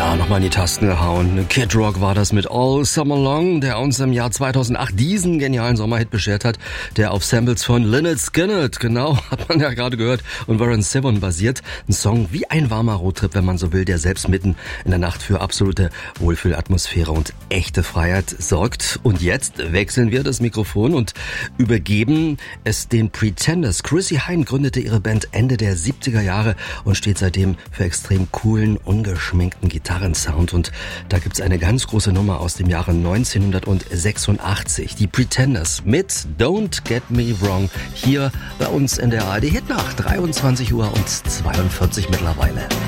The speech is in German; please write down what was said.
Nochmal in die Tasten gehauen. Kid Rock war das mit All Summer Long, der uns im Jahr 2008 diesen genialen Sommerhit beschert hat, der auf Samples von Lynyrd Skynyrd, genau, hat man ja gerade gehört, und Warren Zevon basiert. Ein Song wie ein warmer Roadtrip, wenn man so will, der selbst mitten in der Nacht für absolute Wohlfühlatmosphäre und echte Freiheit sorgt. Und jetzt wechseln wir das Mikrofon und übergeben es den Pretenders. Chrissie Hynde gründete ihre Band Ende der 70er Jahre und steht seitdem für extrem coolen, ungeschminkten Gitarrensound. Und da gibt's eine ganz große Nummer aus dem Jahre 1986. Die Pretenders mit Don't Get Me Wrong hier bei uns in der ARD Hitnacht, 23 Uhr und 42 mittlerweile.